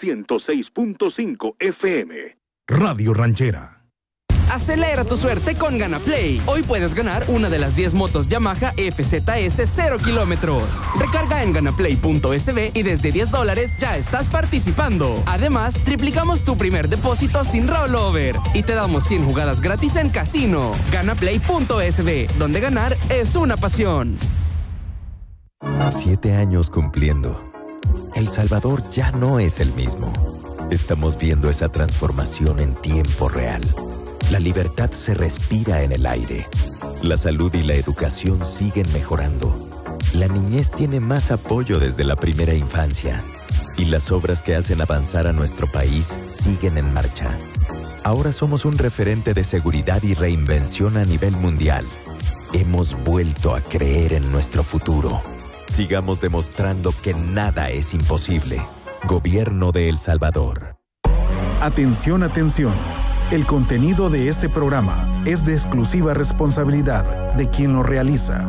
106.5 FM. Radio Ranchera. Acelera tu suerte con GanaPlay. Hoy puedes ganar una de las 10 motos Yamaha FZS 0 kilómetros. Recarga en ganaplay.sb y desde $10 ya estás participando. Además, triplicamos tu primer depósito sin rollover y te damos 100 jugadas gratis en casino. Ganaplay.sb, donde ganar es una pasión. 7 años cumpliendo. El Salvador ya no es el mismo. Estamos viendo esa transformación en tiempo real. La libertad se respira en el aire. La salud y la educación siguen mejorando. La niñez tiene más apoyo desde la primera infancia. Y las obras que hacen avanzar a nuestro país siguen en marcha. Ahora somos un referente de seguridad y reinvención a nivel mundial. Hemos vuelto a creer en nuestro futuro. Sigamos demostrando que nada es imposible. Gobierno de El Salvador. Atención, atención. El contenido de este programa es de exclusiva responsabilidad de quien lo realiza.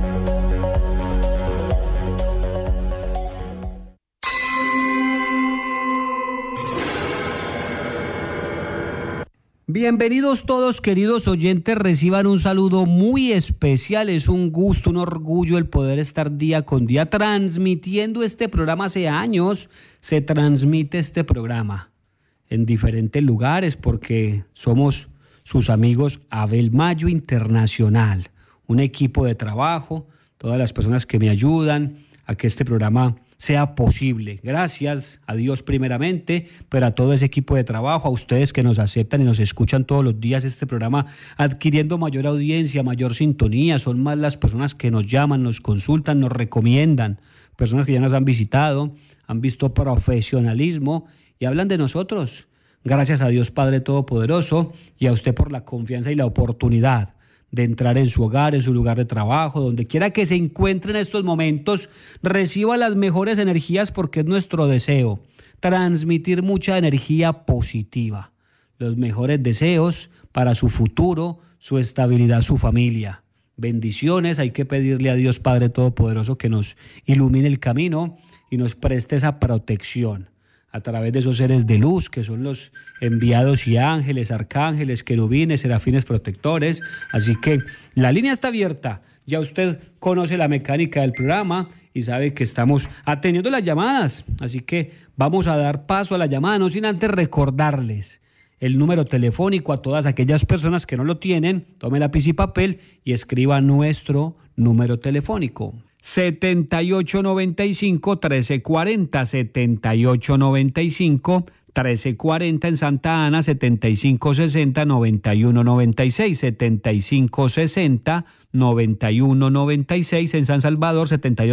Bienvenidos todos, queridos oyentes, reciban un saludo muy especial. Es un gusto, un orgullo el poder estar día con día transmitiendo este programa. Hace años se transmite este programa en diferentes lugares porque somos sus amigos Abel Mayo Internacional, un equipo de trabajo, todas las personas que me ayudan a que este programa sea posible. Gracias a Dios primeramente, pero a todo ese equipo de trabajo, a ustedes que nos aceptan y nos escuchan todos los días este programa, adquiriendo mayor audiencia, mayor sintonía. Son más las personas que nos llaman, nos consultan, nos recomiendan, personas que ya nos han visitado, han visto profesionalismo y hablan de nosotros. Gracias a Dios Padre Todopoderoso y a usted por la confianza y la oportunidad de entrar en su hogar, en su lugar de trabajo, donde quiera que se encuentre en estos momentos, reciba las mejores energías porque es nuestro deseo, transmitir mucha energía positiva, los mejores deseos para su futuro, su estabilidad, su familia. Bendiciones, hay que pedirle a Dios Padre Todopoderoso que nos ilumine el camino y nos preste esa protección a través de esos seres de luz que son los enviados y ángeles, arcángeles, querubines, serafines protectores. Así que la línea está abierta. Ya usted conoce la mecánica del programa y sabe que estamos atendiendo las llamadas. Así que vamos a dar paso a la llamada, no sin antes recordarles el número telefónico a todas aquellas personas que no lo tienen. Tome lápiz y papel y escriba nuestro número telefónico. 7895-1340, 7895-1340 en Santa Ana, 7560-9196, 7560-9196 en San Salvador,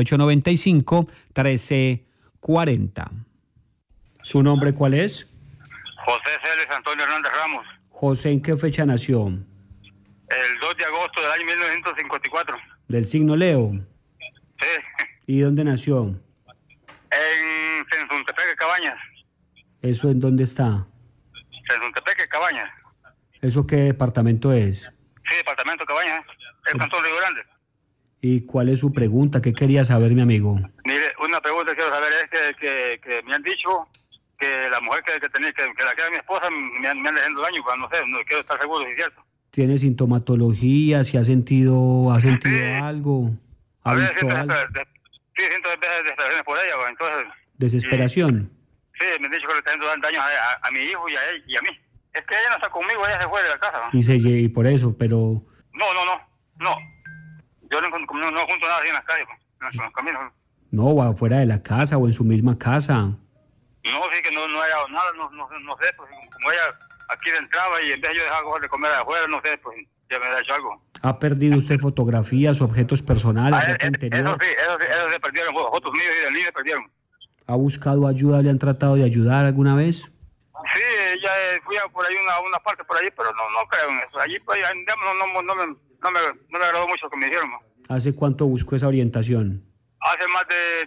7895-1340. ¿Su nombre cuál es? José Celes Antonio Hernández Ramos. José, ¿en qué fecha nació? El 2 de agosto del año 1954. ¿Del signo Leo? Sí. ¿Y dónde nació? En Sensuntepeque, Cabañas. ¿Eso en dónde está? Sensuntepeque, Cabañas. ¿Eso qué departamento es? Sí, departamento Cabañas, el cantón Río Grande. ¿Y cuál es su pregunta? ¿Qué quería saber, mi amigo? Mire, una pregunta que quiero saber es que me han dicho que la mujer que tenía, que la que era mi esposa, me han haciendo daño, pero no sé, no quiero estar seguro si es cierto. ¿Tiene sintomatología? ¿Si ha sentido Sí. algo? ¿Ha A visto veces algo? siento desesperaciones por ella, pues, entonces... ¿Desesperación? Sí, me han dicho que le está haciendo daño a mi hijo y a él y a mí. Es que ella no está conmigo, ella se fue de la casa. Y por eso, pero... No. Yo no junto nada así en las calles, en los caminos. No, o afuera de la casa o en su misma casa. No, sí que no haya nada, no sé, pues como ella aquí entraba y en vez de yo dejar cosas de comer afuera, no sé, pues ya me ha hecho algo. ¿Ha perdido usted fotografías, objetos personales, ropa interior? Eso se perdieron, fotos mías y del niño se perdieron. ¿Ha buscado ayuda? ¿Le han tratado de ayudar alguna vez? Sí, ya fui por ahí a una parte por ahí, pero no creo en eso. Allí pues, no me agradó mucho lo que me dijeron. ¿Hace cuánto buscó esa orientación? Hace más de,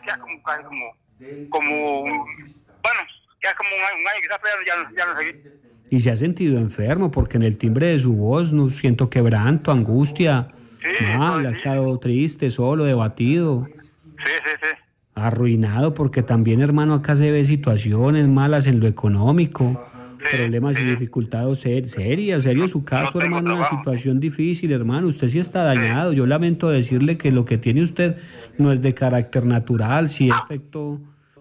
bueno, ya como un año quizás, pero ya no seguí. ¿Y se ha sentido enfermo? Porque en el timbre de su voz no siento quebranto, angustia. Sí, mal, ha estado triste, solo, debatido. Sí. Arruinado, porque también, hermano, acá se ve situaciones malas en lo económico, problemas y dificultades serio su caso, hermano, una situación difícil, hermano. Usted sí está dañado. Yo lamento decirle que lo que tiene usted no es de carácter natural, sí efecto.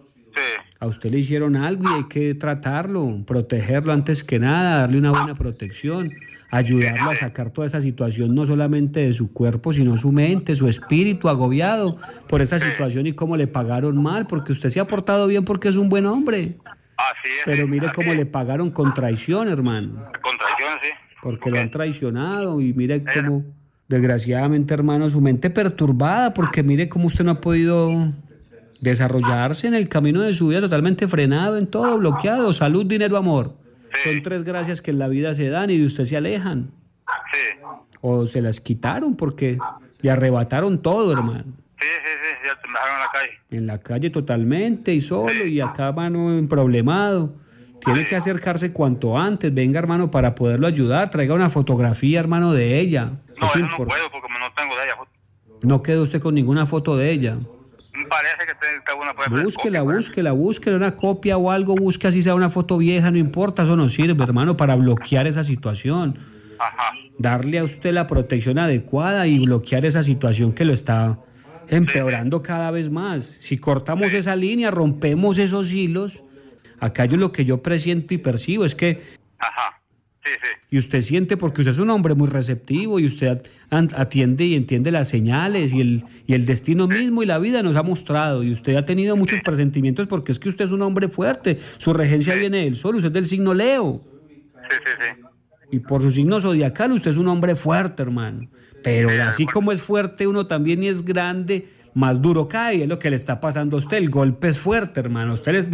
A usted le hicieron algo y hay que tratarlo, protegerlo antes que nada, darle una buena protección, ayudarlo a sacar toda esa situación, no solamente de su cuerpo, sino su mente, su espíritu agobiado por esa situación y cómo le pagaron mal, porque usted se ha portado bien porque es un buen hombre. Así es. Pero mire cómo le pagaron con traición, hermano. Con traición, sí. Porque lo han traicionado y mire cómo, desgraciadamente, hermano, su mente perturbada, porque mire cómo usted no ha podido desarrollarse en el camino de su vida, totalmente frenado en todo, bloqueado. Salud, dinero, amor. Son 3 gracias que en la vida se dan y de usted se alejan. Sí. O se las quitaron porque le arrebataron todo, hermano. Sí, ya te dejaron en la calle. En la calle totalmente y solo y acá, hermano, problemado. Tiene que acercarse cuanto antes. Venga, hermano, para poderlo ayudar. Traiga una fotografía, hermano, de ella. No, eso no puedo porque no tengo de ella. No quedó usted con ninguna foto de ella. Parece que tengo una Búsquela, una copia o algo, busque así sea una foto vieja, no importa, eso no sirve, hermano, para bloquear esa situación. Ajá. Darle a usted la protección adecuada y bloquear esa situación que lo está empeorando cada vez más. Si cortamos esa línea, rompemos esos hilos, acá lo que yo presiento y percibo es que... Ajá. Sí. Y usted siente, porque usted es un hombre muy receptivo y usted atiende y entiende las señales y el destino mismo y la vida nos ha mostrado, y usted ha tenido muchos presentimientos porque es que usted es un hombre fuerte, su regencia viene del sol, usted es del signo Leo. Sí. Y por su signo zodiacal usted es un hombre fuerte, hermano. Pero así como es fuerte uno también y es grande, más duro cae, es lo que le está pasando a usted. El golpe es fuerte, hermano. Ustedes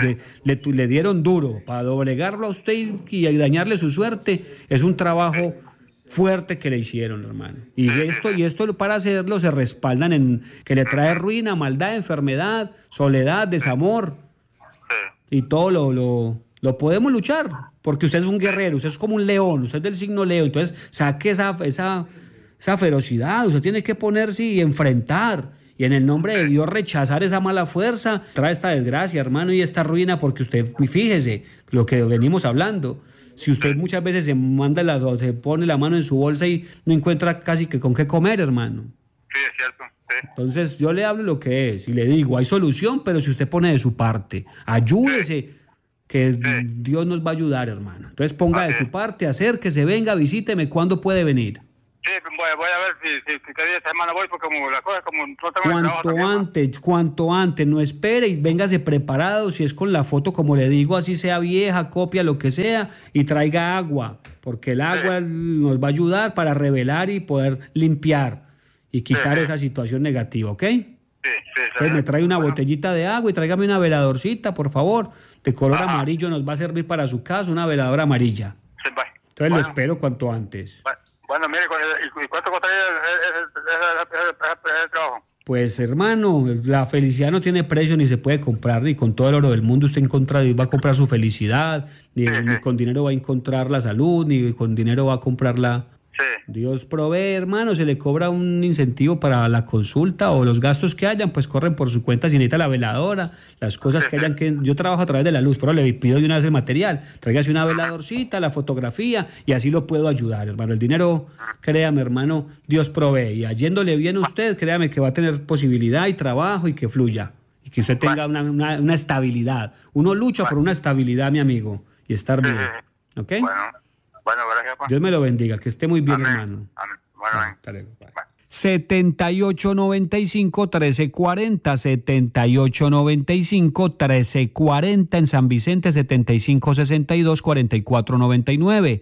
le dieron duro para doblegarlo a usted y dañarle su suerte. Es un trabajo fuerte que le hicieron, hermano. Y esto para hacerlo se respaldan en que le trae ruina, maldad, enfermedad, soledad, desamor. Y todo lo podemos luchar, porque usted es un guerrero, usted es como un león, usted es del signo Leo. Entonces saque esa ferocidad, usted tiene que ponerse y enfrentar. Y en el nombre de Dios rechazar esa mala fuerza, trae esta desgracia, hermano, y esta ruina, porque usted, fíjese, lo que venimos hablando, si usted muchas veces se pone la mano en su bolsa y no encuentra casi que con qué comer, hermano. Sí, es cierto. Sí. Entonces yo le hablo lo que es y le digo, hay solución, pero si usted pone de su parte, ayúdese, que Dios nos va a ayudar, hermano. Entonces ponga de su parte, acérquese, venga, visíteme, ¿cuándo puede venir? Sí, voy a ver si qué día de semana voy, porque como la cosa, como no tengo cuanto antes, no espere y véngase preparado, si es con la foto, como le digo, así sea vieja, copia, lo que sea, y traiga agua, porque el agua nos va a ayudar para revelar y poder limpiar y quitar esa situación negativa, ¿ok? Sí. Entonces me trae una botellita de agua y tráigame una veladorcita, por favor, de color amarillo, nos va a servir para su casa, una veladora amarilla. Sí, entonces lo espero cuanto antes. Bueno, mire, ¿y cuánto costaría el trabajo? Pues, hermano, la felicidad no tiene precio ni se puede comprar, ni con todo el oro del mundo usted va a comprar su felicidad, ni con dinero va a encontrar la salud, ni con dinero va a comprar la... Sí. Dios provee, hermano, se le cobra un incentivo para la consulta o los gastos que hayan, pues corren por su cuenta. Si necesita la veladora, las cosas que hayan que... Yo trabajo a través de la luz, pero le pido de una vez el material. Tráigase una veladorcita, la fotografía y así lo puedo ayudar, hermano. El dinero, créame, hermano, Dios provee. Y yéndole bien a usted, créame que va a tener posibilidad y trabajo y que fluya. Y que usted tenga una estabilidad. Uno lucha por una estabilidad, mi amigo, y estar bien. ¿Ok? Bueno, gracias, Juan. Dios me lo bendiga, que esté muy bien, amén, hermano. Amén. Bueno, hasta luego. 7895-1340, 7895-1340 en San Vicente, 7562-4499,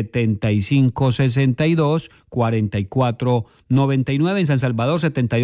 7562-4499 en San Salvador,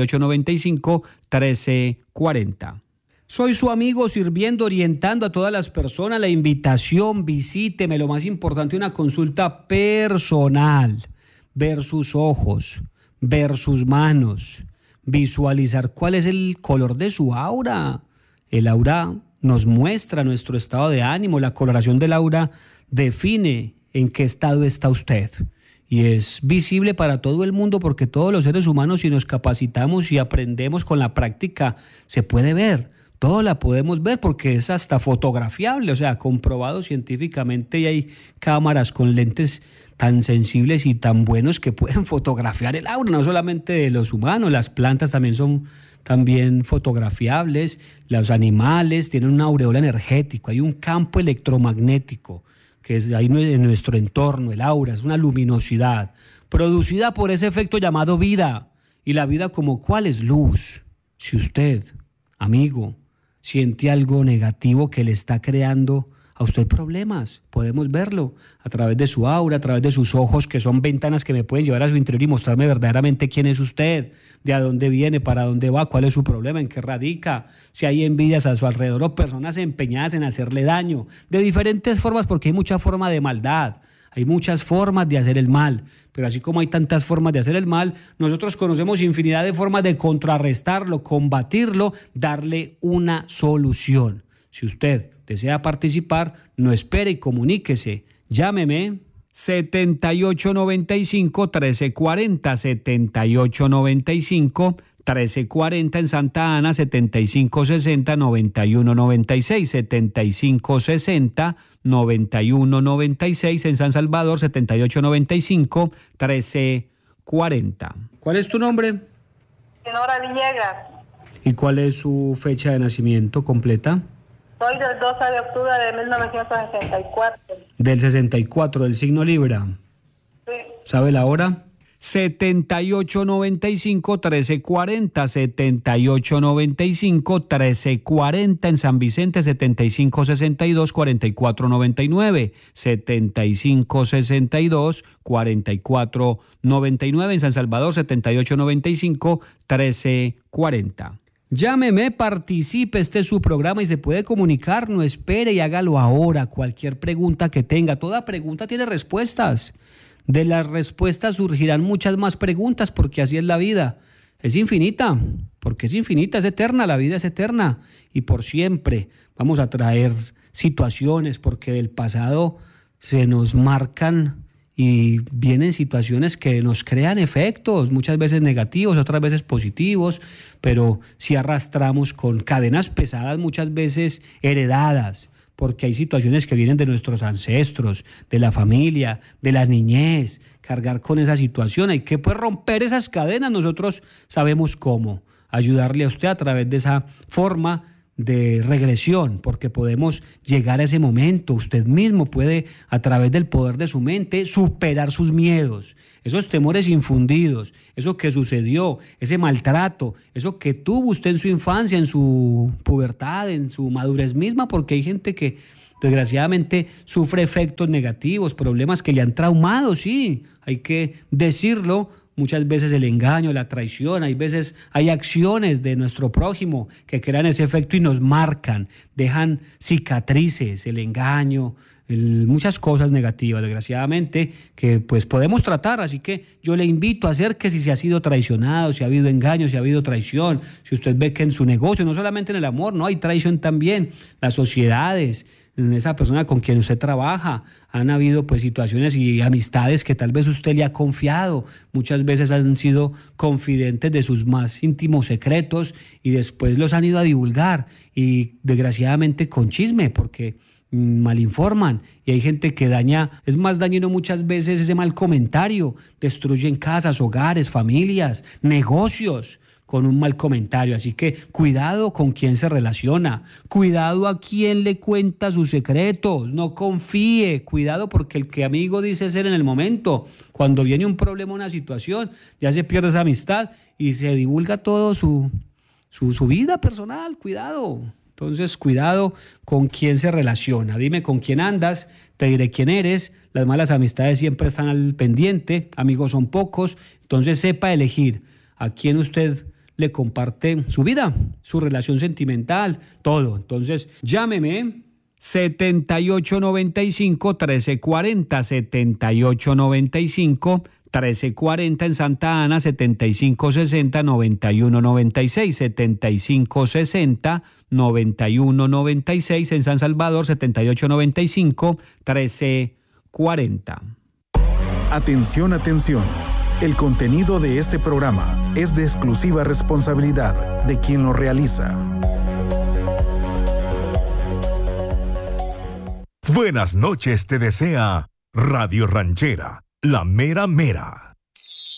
7895-1340. Soy su amigo sirviendo, orientando a todas las personas. La invitación, visíteme, lo más importante, una consulta personal. Ver sus ojos, ver sus manos, visualizar cuál es el color de su aura. El aura nos muestra nuestro estado de ánimo. La coloración del aura define en qué estado está usted. y es visible para todo el mundo porque todos los seres humanos, si nos capacitamos y aprendemos con la práctica, se puede ver. Todo la podemos ver porque es hasta fotografiable, o sea, comprobado científicamente, y hay cámaras con lentes tan sensibles y tan buenos que pueden fotografiar el aura, no solamente de los humanos, las plantas también son fotografiables, los animales tienen un aureola energético, hay un campo electromagnético que es ahí en nuestro entorno, el aura, es una luminosidad producida por ese efecto llamado vida, y la vida como cuál es luz. Si usted, amigo, siente algo negativo que le está creando a usted problemas, podemos verlo a través de su aura, a través de sus ojos, que son ventanas que me pueden llevar a su interior y mostrarme verdaderamente quién es usted, de a dónde viene, para dónde va, cuál es su problema, en qué radica, si hay envidias a su alrededor o personas empeñadas en hacerle daño, de diferentes formas, porque hay mucha forma de maldad, hay muchas formas de hacer el mal, pero así como hay tantas formas de hacer el mal, nosotros conocemos infinidad de formas de contrarrestarlo, combatirlo, darle una solución. Si usted desea participar, no espere y comuníquese. Llámeme 7895-1340, 7895-1340 en Santa Ana, 7560-9196, 7560-9196 en San Salvador, 7895-1340. ¿Cuál es tu nombre? Señora Villegas. ¿Y cuál es su fecha de nacimiento completa? Soy del 12 de octubre de 1964. Del 64, del signo Libra. Sí. ¿Sabe la hora? 7895-1340, 7895-1340 en San Vicente, 7562-4499, 7562-4499 en San Salvador, 7895-1340. Llámeme, participe, este es su programa y se puede comunicar, no espere y hágalo ahora. Cualquier pregunta que tenga, toda pregunta tiene respuestas. De las respuestas surgirán muchas más preguntas porque así es la vida. Es infinita, porque es infinita, es eterna, la vida es eterna y por siempre vamos a traer situaciones porque del pasado se nos marcan y vienen situaciones que nos crean efectos, muchas veces negativos, otras veces positivos, pero sí arrastramos con cadenas pesadas, muchas veces heredadas, porque hay situaciones que vienen de nuestros ancestros, de la familia, de la niñez, cargar con esa situación. Hay que pues romper esas cadenas, nosotros sabemos cómo ayudarle a usted a través de esa forma de regresión, porque podemos llegar a ese momento. Usted mismo puede, a través del poder de su mente, superar sus miedos, esos temores infundidos, eso que sucedió, ese maltrato, eso que tuvo usted en su infancia, en su pubertad, en su madurez misma, porque hay gente que desgraciadamente sufre efectos negativos, problemas que le han traumado, sí, hay que decirlo. Muchas veces el engaño, la traición, hay acciones de nuestro prójimo que crean ese efecto y nos marcan, dejan cicatrices, el engaño, muchas cosas negativas, desgraciadamente, que pues podemos tratar. Así que yo le invito a hacer que si se ha sido traicionado, si ha habido engaño, si ha habido traición, si usted ve que en su negocio, no solamente en el amor, no hay traición también, las sociedades, en esa persona con quien usted trabaja, han habido pues situaciones y amistades que tal vez usted le ha confiado, muchas veces han sido confidentes de sus más íntimos secretos y después los han ido a divulgar y desgraciadamente con chisme porque malinforman y hay gente que daña, es más dañino muchas veces ese mal comentario, destruyen casas, hogares, familias, negocios con un mal comentario. Así que cuidado con quién se relaciona, cuidado a quién le cuenta sus secretos, no confíe, cuidado porque el que amigo dice ser en el momento, cuando viene un problema, una situación, ya se pierde esa amistad y se divulga todo su vida personal, cuidado. Entonces, cuidado con quién se relaciona. Dime con quién andas, te diré quién eres. Las malas amistades siempre están al pendiente, amigos son pocos. Entonces, sepa elegir a quién usted le comparte su vida, su relación sentimental, todo. Entonces, llámeme 7895-1340, 7895-1340 en Santa Ana, 7560-9196, 7560-9196 en San Salvador, 7895-1340. Atención, atención. El contenido de este programa es de exclusiva responsabilidad de quien lo realiza. Buenas noches te desea Radio Ranchera, la mera mera.